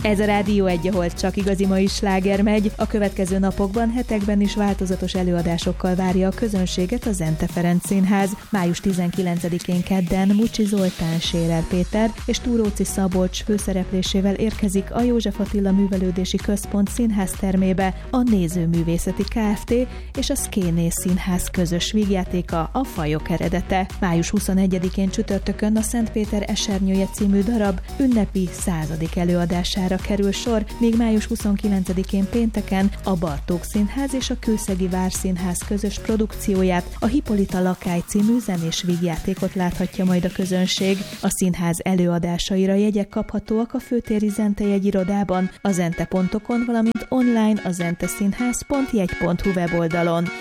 Ez a Rádió 1, ahol csak igazi mai sláger megy. A következő napokban, hetekben is változatos előadásokkal várja a közönséget a Zente Ferenc Színház. Május 19-én kedden Mucsi Zoltán, Sérer Péter és Túróczi Szabolcs főszereplésével érkezik a József Attila Művelődési Központ színháztermébe a Nézőművészeti Kft. És a Szkénész Színház közös vígjátéka, a Fajok eredete. Május 21-én csütörtökön a Szentpéter esernyője című darab ünnepi 100. előadására kerül sor, míg május 29-én pénteken a Bartók Színház és a Kőszegi Várszínház közös produkcióját, a Hippolyta Lakály című zenés vígjátékot láthatja majd a közönség. A színház előadásaira jegyek kaphatóak a főtéri Zente jegyirodában, a Zente pontokon, valamint online a zenteszínház.jegy.hu weboldalon.